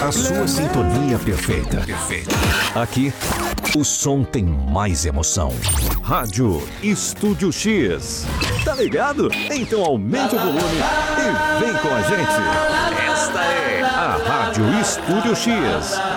A sua sintonia perfeita. Aqui, o som tem mais emoção. Rádio Estúdio X. Tá ligado? Então aumente o volume e vem com a gente. Esta é a Rádio Estúdio X.